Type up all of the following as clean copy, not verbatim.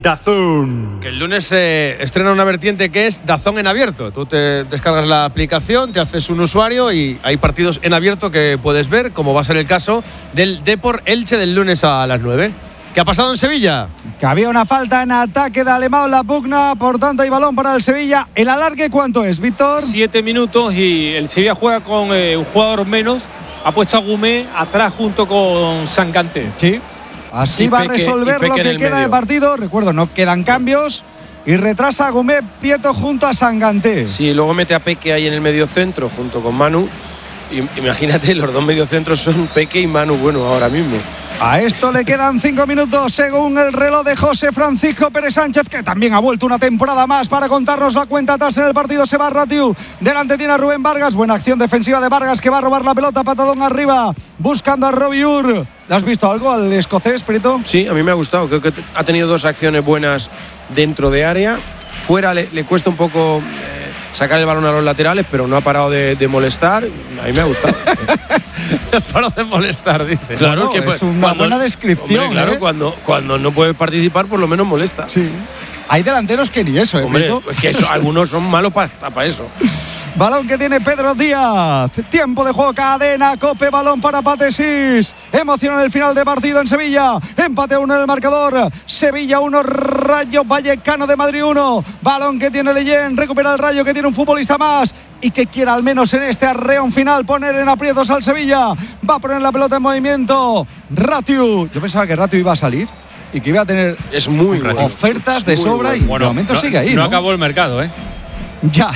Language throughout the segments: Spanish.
DAZN. Que el lunes se estrena una vertiente que es DAZN en abierto. Tú te descargas la aplicación, te haces un usuario y hay partidos en abierto que puedes ver, como va a ser el caso del Depor Elche del lunes a las 9. ¿Qué ha pasado en Sevilla? Que había una falta en ataque de Alemão, la pugna, por tanto hay balón para el Sevilla. ¿El alargue cuánto es, Víctor? 7 minutos y el Sevilla juega con un jugador menos. Ha puesto a Gumé atrás junto con Sangante. Sí. Así va a resolver lo que queda de partido. Recuerdo, no quedan cambios. Y retrasa a Gumé Prieto junto a Sangante. Sí, luego mete a Peque ahí en el medio centro junto con Manu. Imagínate, los dos mediocentros son Peque y Manu, bueno, ahora mismo. A esto le quedan 5 minutos según el reloj de José Francisco Pérez Sánchez, que también ha vuelto una temporada más para contarnos la cuenta atrás en el partido. Se va Ratiu, delante tiene a Rubén Vargas, buena acción defensiva de Vargas, que va a robar la pelota, patadón arriba, buscando a Robiur. ¿Le has visto algo al escocés, Perito? Sí, a mí me ha gustado, creo que ha tenido 2 acciones buenas dentro de área. Fuera le cuesta un poco sacar el balón a los laterales, pero no ha parado de molestar. A mí me ha gustado. No ha parado de molestar, dice. Claro, bueno, que es una buena descripción. Hombre, claro, cuando no puedes participar, por lo menos molesta. Sí. Hay delanteros que ni eso, hombre, es que algunos son malos para eso. Balón que tiene Pedro Díaz. Tiempo de juego, cadena, Cope, balón para Patesís. Emoción en el final de partido en Sevilla. Empate 1 en el marcador. Sevilla 1, Rayo Vallecano de Madrid 1. Balón que tiene Leyen. Recupera el Rayo, que tiene un futbolista más y que quiera al menos en este arreón final poner en aprietos al Sevilla. Va a poner la pelota en movimiento Ratiu. Yo pensaba que Ratiu iba a salir y que iba a tener ofertas de sobra y de momento sigue ahí. No acabó el mercado, ¿eh? Ya.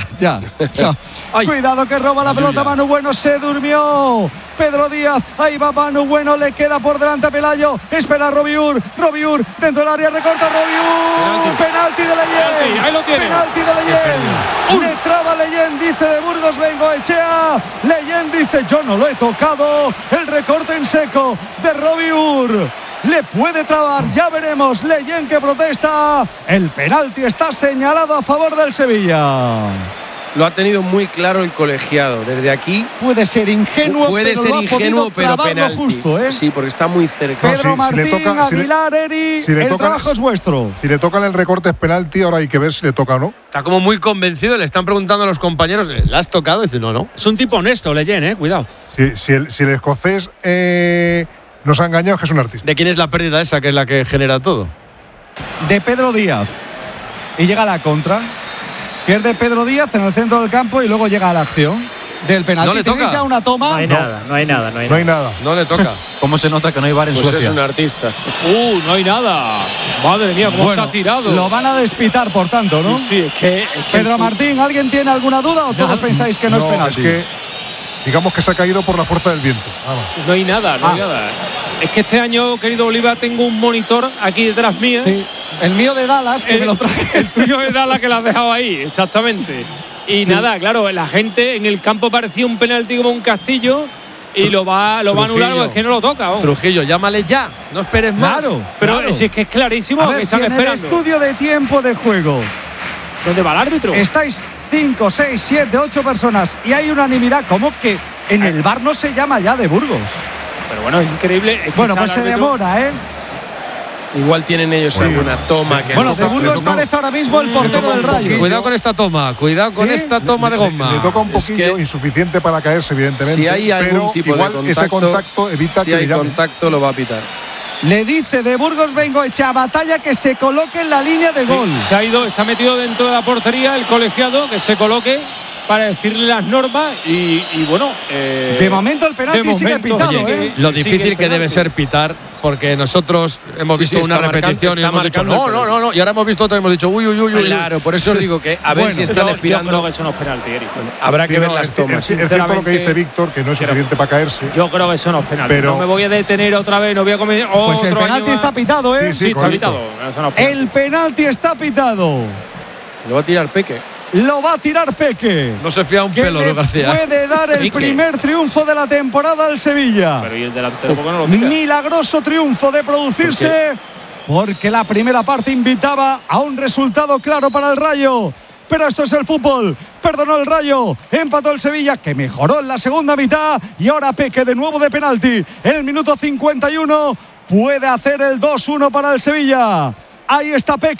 Cuidado que roba la pelota Manu Bueno, se durmió Pedro Díaz, ahí va Manu Bueno, le queda por delante a Pelayo, espera a Robiur dentro del área, recorta Robiur, penalti de Leyen, ahí lo tiene. Penalti de Leyen, le traba Leyen, dice de Burgos Bengoechea, Leyen dice yo no lo he tocado, el recorte en seco de Robiur. Le puede trabar, ya veremos. Leyen que protesta. El penalti está señalado a favor del Sevilla. Lo ha tenido muy claro el colegiado. Desde aquí puede ser ingenuo, pero penalti. Justo, ¿eh? Sí, porque está muy cerca. Pedro Martín, Aguilar, Eri, el trabajo es vuestro. Si le tocan el recorte es penalti, ahora hay que ver si le toca o no. Está como muy convencido, le están preguntando a los compañeros, ¿le has tocado? Y dice, no. Es un tipo honesto, Leyen, cuidado. Si el escocés nos ha engañado, es que es un artista. ¿De quién es la pérdida esa, que es la que genera todo? De Pedro Díaz. Y llega la contra. Pierde Pedro Díaz en el centro del campo y luego llega a la acción del penalti. No le toca. ¿Tenéis ya una toma? No hay nada. No le toca. ¿Cómo se nota que no hay VAR en Suecia? Suecia? Es un artista. No hay nada. Madre mía, cómo se ha tirado. Lo van a despitar, por tanto, ¿no? Sí, es que Pedro Martín, ¿alguien tiene alguna duda o todos pensáis que no es penalti? Es que digamos que se ha caído por la fuerza del viento. No hay nada. Es que este año, querido Oliva, tengo un monitor aquí detrás mía. Sí, el mío de Dallas, que me lo traje. El tuyo de Dallas, que lo has dejado ahí, exactamente. Y nada, claro, la gente en el campo parecía un penalti como un castillo y lo va a anular, es que no lo toca. Trujillo, llámale ya, no esperes más. Pero si es que es clarísimo que están esperando. En el estudio de tiempo de juego, ¿dónde va el árbitro? Estáis 5, 6, 7, 8 personas y hay unanimidad, como que en el VAR no se llama ya de Burgos. Pero bueno, es increíble. Bueno, pues se demora, ¿eh? Igual tienen ellos alguna toma que... Bueno, de Burgos parece ahora mismo el portero del Rayo. Cuidado con esta toma, esta toma de goma. Le toca un poquillo, insuficiente para caerse, evidentemente. Si hay algún tipo de contacto, ese contacto evita si que hay contacto lo va a pitar. Le dice de Burgos Bengoechea Batalla que se coloque en la línea de gol. Se ha ido, está metido dentro de la portería el colegiado, que se coloque para decirle las normas y bueno. De momento el penalti sigue pitado. Lo difícil que debe ser pitar, porque nosotros hemos visto una repetición y hemos dicho no, y ahora hemos visto otra y hemos dicho uy. Claro, por eso os digo que a ver si están expirando. Yo creo que eso no es penalti, Eric. Habrá que ver las tomas. Es cierto lo que dice Víctor, que no es suficiente para caerse. Yo creo que eso no es penalti. Pero, no me voy a detener otra vez, no voy a comer otro. Pues el penalti está pitado, ¿eh? Sí, está pitado. El penalti está pitado. Lo va a tirar Peque. Lo va a tirar Peque. No se fía un pelo, Luis García. Puede dar el primer triunfo de la temporada al Sevilla. Pero ¿y el delantero por qué no lo tira? Milagroso triunfo de producirse, porque la primera parte invitaba a un resultado claro para el Rayo. Pero esto es el fútbol. Perdonó el Rayo, empató el Sevilla, que mejoró en la segunda mitad. Y ahora Peque de nuevo de penalti. En el minuto 51 puede hacer el 2-1 para el Sevilla. Ahí está Peque.